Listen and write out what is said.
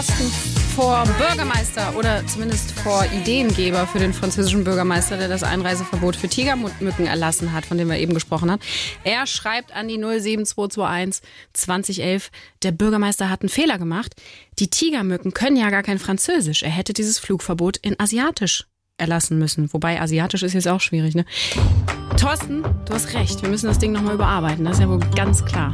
Thorsten vor Bürgermeister oder zumindest vor Ideengeber für den französischen Bürgermeister, der das Einreiseverbot für Tigermücken erlassen hat, von dem wir eben gesprochen haben. Er schreibt an die 07221 2011, der Bürgermeister hat einen Fehler gemacht. Die Tigermücken können ja gar kein Französisch. Er hätte dieses Flugverbot in Asiatisch erlassen müssen. Wobei Asiatisch ist jetzt auch schwierig, ne? Thorsten, du hast recht. Wir müssen das Ding nochmal überarbeiten. Das ist ja wohl ganz klar.